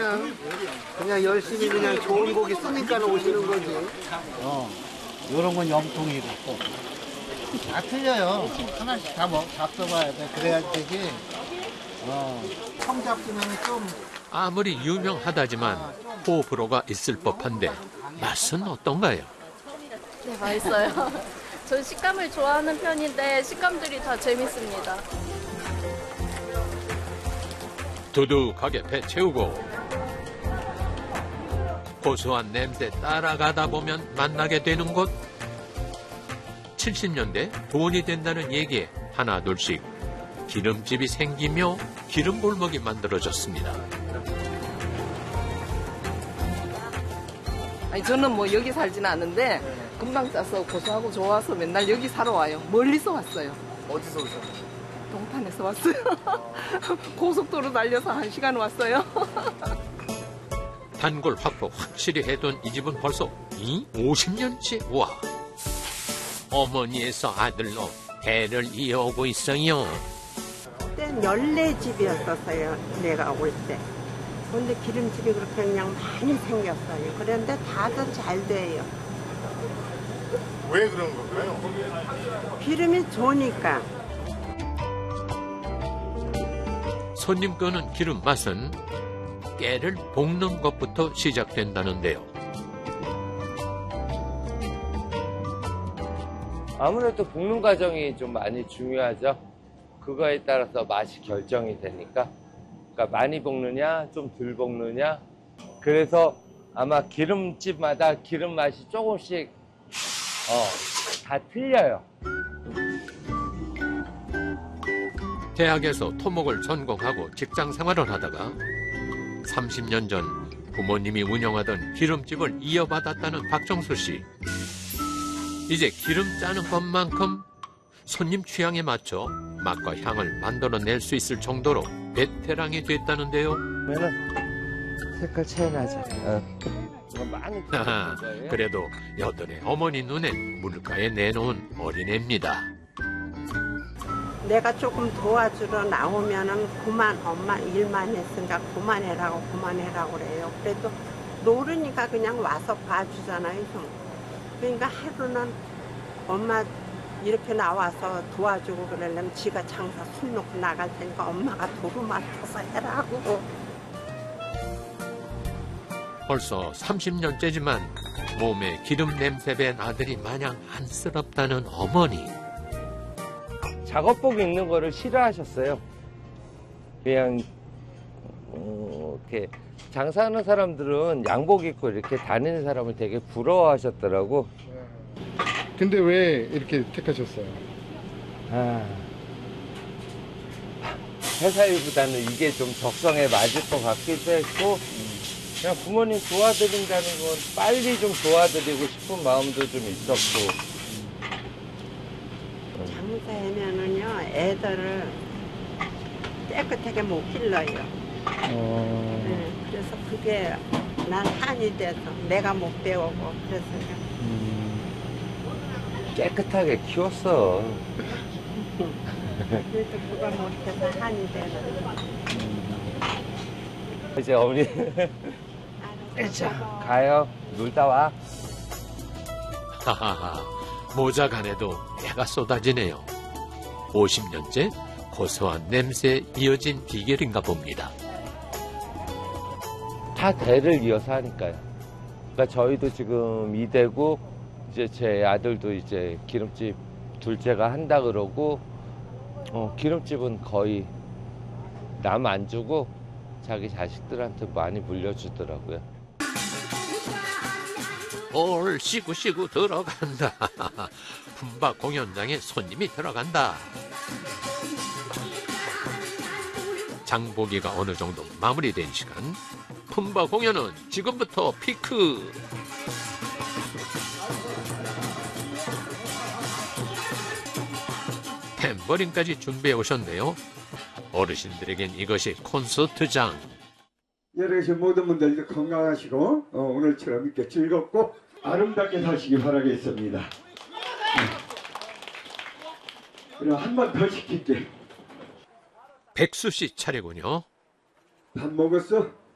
그냥 열심히 그냥 좋은 고기 쓰니까 오시는 거지. 요런 건 염통이고 다 틀려요. 하나씩 다 잡숴봐야 돼. 그래야 되지. 청 잡수면 좀 아무리 유명하다지만 호불호가 있을 법한데 맛은 어떤가요? 네, 맛있어요. 전 식감을 좋아하는 편인데 식감들이 다 재밌습니다. 두둑하게 배 채우고 고소한 냄새 따라가다 보면 만나게 되는 곳. 70년대 돈이 된다는 얘기에 하나둘씩 기름집이 생기며 기름골목이 만들어졌습니다. 아니, 저는 뭐 여기 살지는 않는데 금방 짜서 고소하고 좋아서 맨날 여기 사러 와요. 멀리서 왔어요. 어디서 오셨어요? 동탄에서 왔어요. 고속도로 달려서 1시간 왔어요. 단골 확보 확실히 해둔 이 집은 벌써 50년째. 와, 어머니에서 아들로 대를 이어오고 있어요. 그땐 14집이었었어요, 내가 올 때. 근데 기름집이 그렇게 그냥 많이 생겼어요. 그런데 다들 잘 돼요. 왜 그런 걸까요? 기름이 좋으니까. 손님 끄는 기름 맛은 깨를 볶는 것부터 시작된다는데요. 아무래도 볶는 과정이 좀 많이 중요하죠. 그거에 따라서 맛이 결정이 되니까. 그러니까 많이 볶느냐, 좀 덜 볶느냐. 그래서 아마 기름집마다 기름 맛이 조금씩 다 틀려요. 대학에서 토목을 전공하고 직장 생활을 하다가 30년 전 부모님이 운영하던 기름집을 이어받았다는 박정수 씨. 이제 기름 짜는 것만큼 손님 취향에 맞춰 맛과 향을 만들어낼 수 있을 정도로 베테랑이 됐다는데요. 그러면은 색깔 차이 나죠. 많이 하하, 그래도 여전히 어머니 눈엔 물가에 내놓은 어린애입니다. 내가 조금 도와주러 나오면은 그만 엄마 일만 했으니까 그만해라고 그래요. 그래도 노르니까 그냥 와서 봐주잖아요. 그러니까 하루는 엄마 이렇게 나와서 도와주고 그러려면 지가 장사 술 놓고 나갈 테니까 엄마가 도로 맡아서 해라고. 벌써 30년째지만 몸에 기름 냄새 밴 아들이 마냥 안쓰럽다는 어머니. 작업복 입는 거를 싫어하셨어요. 그냥 이렇게 장사하는 사람들은 양복 입고 이렇게 다니는 사람을 되게 부러워하셨더라고. 근데 왜 이렇게 택하셨어요? 회사 일보다는 이게 좀 적성에 맞을 것 같기도 했고, 그냥 부모님 도와드린다는 건 빨리 좀 도와드리고 싶은 마음도 좀 있었고. 장사하면은요, 애들을 깨끗하게 못 길러요. 네, 그래서 그게 난 한이 돼서 내가 못 배우고 그래서요. 깨끗하게 키웠어. 그래도 그걸 못해서 한이 되는. 이제 어머니 가요. 놀다 와. 하하하, 모자간에도 애가 쏟아지네요. 50년째 고소한 냄새에 이어진 비결인가 봅니다. 다 대를 이어서 하니까요. 그러니까 저희도 지금 2대고 이제 제 아들도 이제 기름집 둘째가 한다 그러고, 기름집은 거의 남 안 주고 자기 자식들한테 많이 물려주더라고요. 올 시구시구 들어간다. 품바 공연장에 손님이 들어간다. 장보기가 어느 정도 마무리된 시간. 품바 공연은 지금부터 피크. 탬버린까지 준비해 오셨네요. 어르신들에겐 이것이 콘서트장. 여러분 모든 분들 건강하시고 오늘처럼 이렇게 즐겁고 아름답게 사시기 바라겠습니다. 그럼 한 번 더 시킬게. 백수 씨 차례군요. 밥 먹었어?